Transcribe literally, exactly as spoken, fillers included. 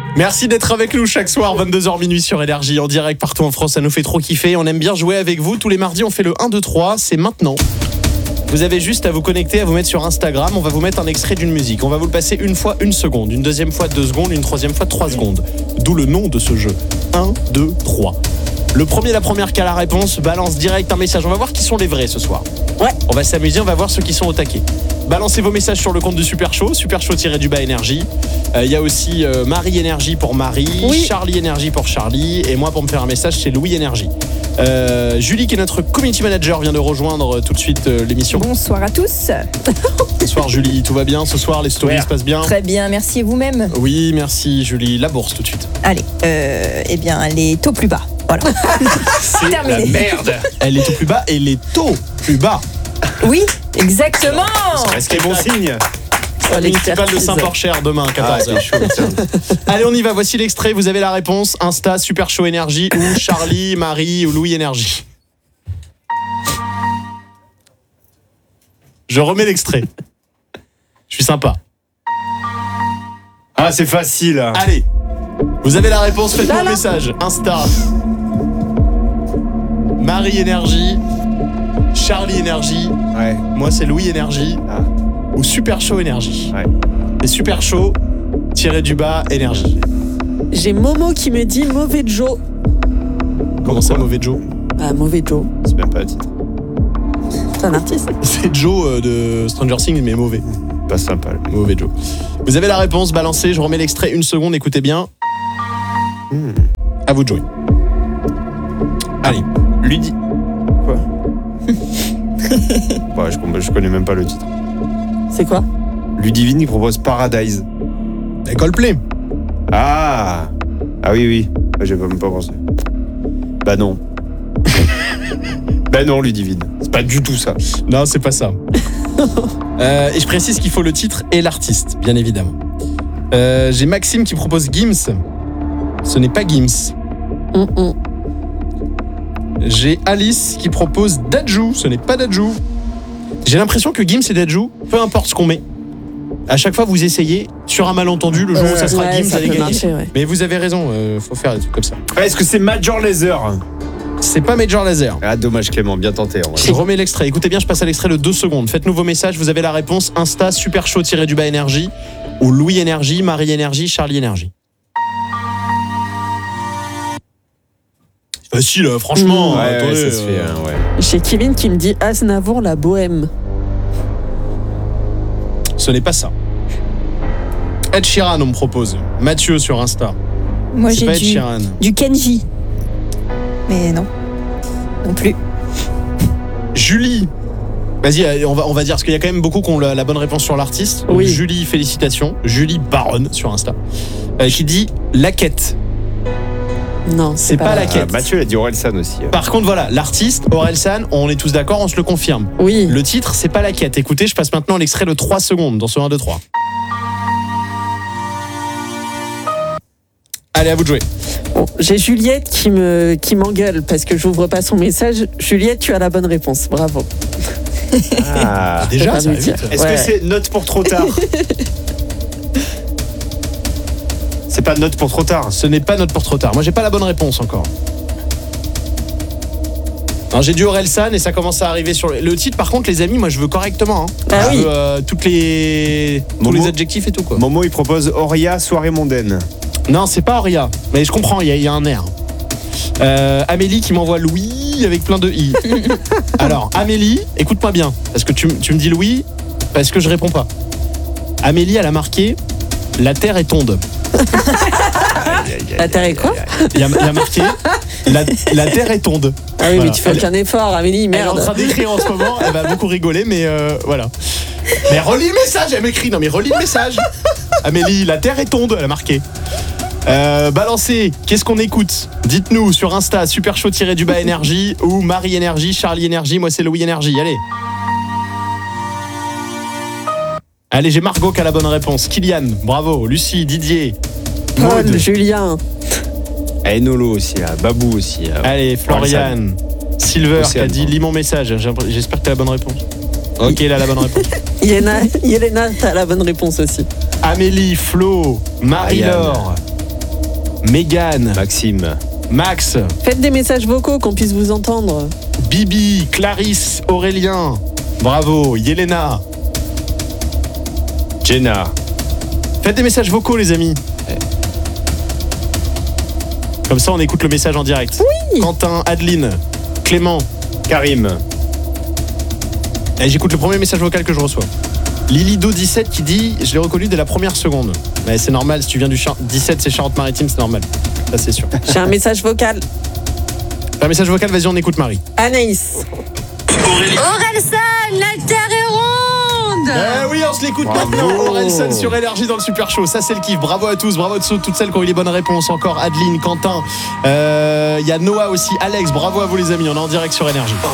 Merci d'être avec nous chaque soir, vingt-deux heures minuit sur Énergie, en direct partout en France, ça nous fait trop kiffer. On aime bien jouer avec vous, tous les mardis on fait le un, deux, trois, c'est maintenant. Vous avez juste à vous connecter, à vous mettre sur Instagram, on va vous mettre un extrait d'une musique. On va vous le passer une fois une seconde, une deuxième fois deux secondes, une troisième fois trois secondes. D'où le nom de ce jeu, un, deux, trois. Le premier, la première qui a la réponse, balance direct un message. On va voir qui sont les vrais ce soir. Ouais. On va s'amuser, on va voir ceux qui sont au taquet. Balancez vos messages sur le compte du Super Show, Super Show-du-bas Énergie. Il euh, y a aussi euh, Marie Énergie pour Marie, oui. Charlie Énergie pour Charlie, et moi pour me faire un message, c'est Louis Énergie. Euh, Julie, qui est notre community manager, vient de rejoindre tout de suite euh, l'émission. Bonsoir à tous. Bonsoir Julie, tout va bien ce soir, les stories ouais. se passent bien? Très bien, merci et vous-même. Oui, merci Julie. La bourse tout de suite. Allez, euh, eh bien, les taux plus bas. Voilà. C'est terminé. la merde. Elle est au plus bas et les taux plus bas. Oui, exactement. Est-ce qu'il est bon signe? Oh, Municipal de Saint-Porcher demain, quatorze heures. Ah, allez, on y va. Voici l'extrait. Vous avez la réponse. Insta, Super Show Énergie ou Charlie, Marie ou Louis Énergie. Je remets l'extrait. Je suis sympa. Ah, c'est facile. Allez, vous avez la réponse. Faites-moi Là, un là. message. Insta, Marie Énergie, Charlie Énergie. Ouais. Moi, c'est Louis Énergie. Ah. Ou Super Show Énergie. Ouais. Et Super Show tiré du bas Énergie. J'ai Momo qui me dit mauvais Joe. Comment ça, mauvais Joe? Bah, mauvais Joe. C'est même pas le titre. C'est un artiste. C'est Joe euh, de Stranger Things, mais mauvais. Pas sympa. Le... Mauvais Joe. Vous avez la réponse, balancez. Je remets l'extrait une seconde, écoutez bien. Hmm. À vous de jouer. Allez. Lui dit. Quoi? Bah, je, je connais même pas le titre. C'est quoi? Ludivine qui propose Paradise. Et Coldplay. Ah. Ah oui, oui. Ah, j'ai même pas pensé. Bah non. Bah non, Ludivine. C'est pas du tout ça. Non, c'est pas ça. euh, et je précise qu'il faut le titre et l'artiste, bien évidemment. Euh, j'ai Maxime qui propose Gims. Ce n'est pas Gims. Hum, hum. J'ai Alice qui propose Dadju. Ce n'est pas Dadju. J'ai l'impression que Gims et Dadju, peu importe ce qu'on met, à chaque fois vous essayez, sur un malentendu, le jour où ça sera Ouais, Gims, ça vous allez peut gagner. marcher, ouais. Mais vous avez raison, euh, faut faire des trucs comme ça. Ah, est-ce que c'est Major Lazer? C'est pas Major Lazer. Ah, dommage Clément, bien tenté. En vrai. Je remets l'extrait. Écoutez bien, je passe à l'extrait de deux secondes. Faites-nous vos messages, vous avez la réponse. Insta, Super Show-du-bas Énergie ou Louis Énergie, Marie Énergie, Charlie Énergie. Facile, euh, franchement. Ouais, ouais, attendez, ça se euh, fait, hein, ouais. J'ai Kevin qui me dit Aznavour la bohème. Ce n'est pas ça. Ed Sheeran, on me propose. Mathieu sur Insta. Moi, C'est j'ai pas Ed du, Sheeran. du Kenji. Mais non. Non plus. Julie. Vas-y, euh, on va, on va dire, parce qu'il y a quand même beaucoup qui ont la, la bonne réponse sur l'artiste. Donc, Oui. Julie, félicitations. Julie Baronne sur Insta. Euh, qui dit Laquette. Non, C'est pas la Ah, quête. Mathieu il a dit Orelsan aussi. hein. Par contre, voilà, l'artiste, Orelsan, on est tous d'accord, on se le confirme. Oui. Le titre, c'est pas la quête. Écoutez, je passe maintenant l'extrait de trois secondes dans ce un, deux, trois. Allez, à vous de jouer. Bon, j'ai Juliette qui me qui m'engueule parce que j'ouvre pas son message. Juliette, tu as la bonne réponse. Bravo. Ah. Déjà, pas ça va me dire. vite. Est-ce Ouais. que c'est note pour trop tard? C'est pas note pour trop tard. Ce n'est pas notre pour trop tard. Moi, j'ai pas la bonne réponse encore. Non, j'ai du Orelsan et ça commence à arriver sur le, le titre. Par contre, les amis, moi, je veux correctement. Hein. Ah je oui. veux euh, toutes les tous Momo. les adjectifs et tout quoi. Momo il propose Oria soirée mondaine. Non, c'est pas Auria. Mais je comprends, il y, a- il y a un air. Euh, Amélie qui m'envoie Louis avec plein de i. Alors, Amélie, écoute-moi bien, parce que tu, m- tu me dis Louis, parce que je réponds pas. Amélie, elle a marqué la terre est tonde. La terre est quoi? Il y a, il y a marqué la, la terre est tonde. Ah oui, Voilà. mais tu fais Elle- aucun effort, Amélie, Elle est en merde. train d'écrire en ce moment, elle va beaucoup rigoler, mais euh, voilà. Mais relis le message, elle m'écrit. Non, mais relis le message. Amélie, la terre est tonde, elle a marqué. Euh, balancez, qu'est-ce qu'on écoute? Dites-nous sur Insta, Super Show-du-bas Énergie ou Marie Énergie, Charlie Énergie, moi c'est Louis Énergie, allez. Allez, j'ai Margot qui a la bonne réponse. Kylian, bravo. Lucie, Didier, Paul, Maud. Julien. Enolo aussi, là. Babou aussi. là. Allez, Florian, Silver qui a Océane, dit pardon. lis mon message. J'ai- J'espère que tu as la bonne réponse. Ok, il a la bonne réponse. Yéna, Yelena, t'as la bonne réponse aussi. Amélie, Flo, Marie-Laure, Mégane, Maxime. Max, Faites des messages vocaux qu'on puisse vous entendre. Bibi, Clarisse, Aurélien. Bravo, Yelena. Jenna. Faites des messages vocaux, les amis. Comme ça, on écoute le message en direct. Oui. Quentin, Adeline, Clément. Karim. Et j'écoute le premier message vocal que je reçois. Lilido dix-sept qui dit « Je l'ai reconnu dès la première seconde ». Mais c'est normal, si tu viens du Char- dix-sept, c'est Charente-Maritime, c'est normal. Ça, c'est sûr. J'ai un message vocal. Un message vocal, vas-y, on écoute Marie. Anaïs. Orelsan, la terre est ronde. Eh oui, on se l'écoute Bravo. maintenant. Orelsan sur Énergie dans le Super Show. Ça, c'est le kiff. Bravo à tous. Bravo à toutes celles qui ont eu les bonnes réponses. Encore Adeline, Quentin. Il euh, y a Noah aussi. Alex, bravo à vous, les amis. On est en direct sur Énergie.